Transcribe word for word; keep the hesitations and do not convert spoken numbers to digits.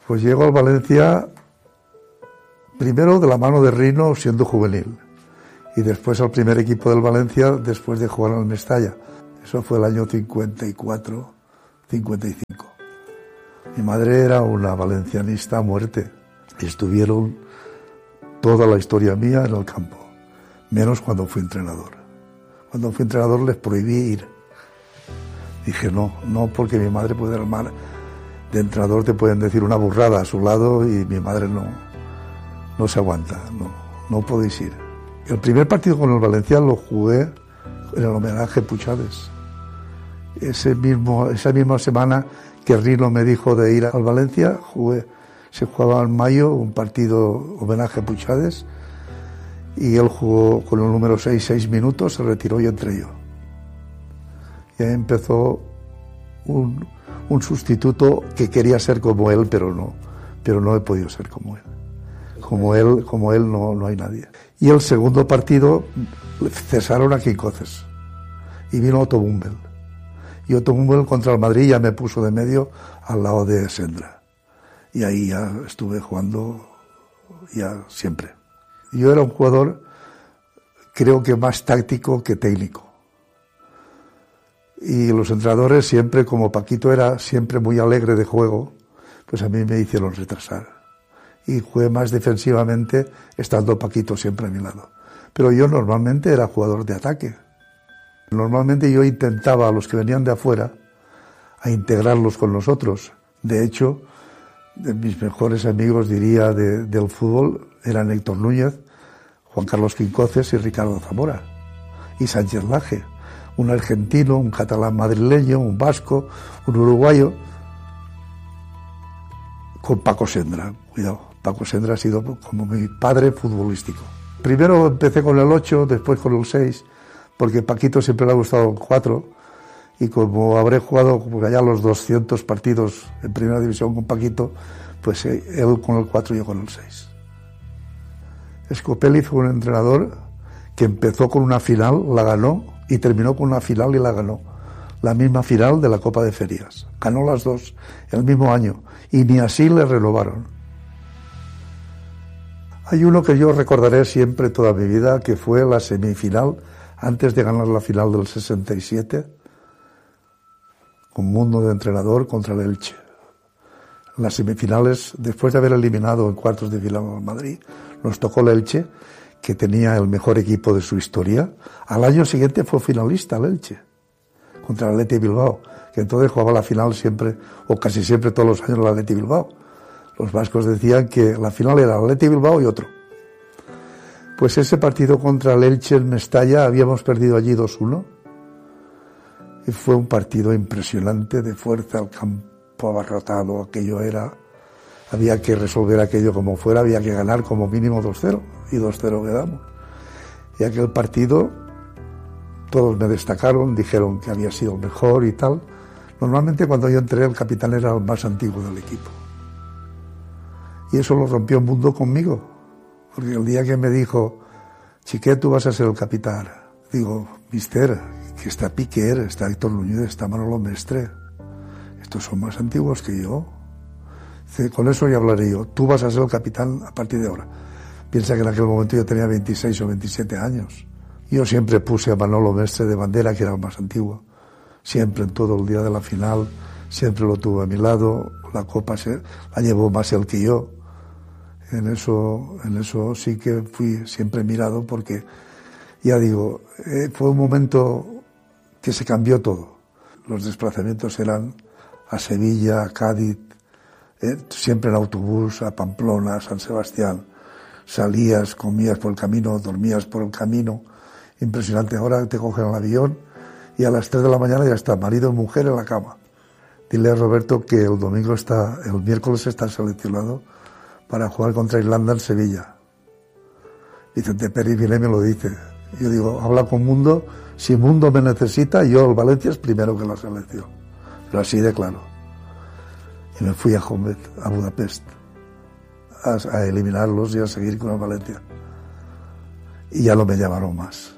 Pues llego al Valencia primero de la mano de Rino siendo juvenil y después al primer equipo del Valencia después de jugar en el Mestalla. Eso fue el año cincuenta y cuatro, cincuenta y cinco. Mi madre era una valencianista a muerte y estuvieron toda la historia mía en el campo, menos cuando fui entrenador. Cuando fui entrenador les prohibí ir. Dije no, no porque mi madre puede armar, de entrenador te pueden decir una burrada a su lado y mi madre no, no se aguanta, no, no podéis ir. El primer partido con el Valencia lo jugué en el homenaje a Puchades. Ese mismo, esa misma semana que Rino me dijo de ir al Valencia, jugué, se jugaba en mayo un partido homenaje a Puchades y él jugó con el número seis, seis minutos, se retiró y entré yo. Y ahí empezó un, un sustituto que quería ser como él, pero no, pero no he podido ser como él. Como él, como él no, no hay nadie. Y el segundo partido cesaron a Quincoces y vino Otto Bumbel. Y Otto Bumbel contra el Madrid ya me puso de medio al lado de Sendra. Y ahí ya estuve jugando ya siempre. Yo era un jugador, creo que más táctico que técnico. Y los entrenadores siempre, como Paquito era siempre muy alegre de juego, pues a mí me hicieron retrasar. Y jugué más defensivamente estando Paquito siempre a mi lado. Pero yo normalmente era jugador de ataque. Normalmente yo intentaba a los que venían de afuera a integrarlos con nosotros. De hecho, de mis mejores amigos, diría, de, del fútbol eran Héctor Núñez, Juan Carlos Quincoces y Ricardo Zamora. Y Sánchez Laje, un argentino, un catalán madrileño, un vasco, un uruguayo, con Paco Sendra. Cuidado, Paco Sendra ha sido como mi padre futbolístico. Primero empecé con el ocho, después con el seis, porque Paquito siempre le ha gustado el cuatro, y como habré jugado pues, allá los doscientos partidos en primera división con Paquito, pues eh, él con el cuatro y yo con el seis. Scopelli fue un entrenador que empezó con una final, la ganó, y terminó con una final y la ganó. La misma final de la Copa de Ferias. Ganó las dos el mismo año, y ni así le renovaron. Hay uno que yo recordaré siempre toda mi vida, que fue la semifinal, antes de ganar la final del sesenta y siete, con Mundo de entrenador contra el Elche. En las semifinales, después de haber eliminado en cuartos de final al Madrid, nos tocó el Elche, que tenía el mejor equipo de su historia. Al año siguiente fue finalista el Elche, contra el Athletic Bilbao, que entonces jugaba la final siempre, o casi siempre todos los años, el Athletic Bilbao. Los vascos decían que la final era el Athletic Bilbao y otro. Pues ese partido contra el Elche en Mestalla habíamos perdido allí dos uno. Y fue un partido impresionante, de fuerza, el campo abarrotado, aquello era... Había que resolver aquello como fuera, había que ganar como mínimo dos cero, y dos cero quedamos. Y aquel partido, todos me destacaron, dijeron que había sido mejor y tal. Normalmente cuando yo entré, el capitán era el más antiguo del equipo. Y eso lo rompió el mundo conmigo, porque el día que me dijo, Chiquet, tú vas a ser el capitán, digo, mister, que está Piquer, está Héctor Núñez, está Manolo Mestre, estos son más antiguos que yo. Con eso ya hablaré yo. Tú vas a ser el capitán a partir de ahora. Piensa que en aquel momento yo tenía veintiséis o veintisiete años. Yo siempre puse a Manolo Mestre de bandera, que era el más antiguo. Siempre, en todo el día de la final, siempre lo tuve a mi lado. La copa se, la llevó más él que yo. En eso, en eso sí que fui siempre mirado, porque, ya digo, eh, fue un momento que se cambió todo. Los desplazamientos eran a Sevilla, a Cádiz, Eh, siempre en autobús, a Pamplona, a San Sebastián. Salías, comías por el camino, dormías por el camino. Impresionante. Ahora te cogen el avión y a las tres de la mañana ya está, marido y mujer en la cama. Dile a Roberto que el domingo está, el miércoles está seleccionado para jugar contra Irlanda en Sevilla. Vicente Pérez Vilé me lo dice. Yo digo, habla con Mundo, si Mundo me necesita, yo el Valencia es primero que la selección. Pero así de claro. Y me fui a Homet, a Budapest, a, a eliminarlos y a seguir con el Valencia. Y ya no me llamaron más.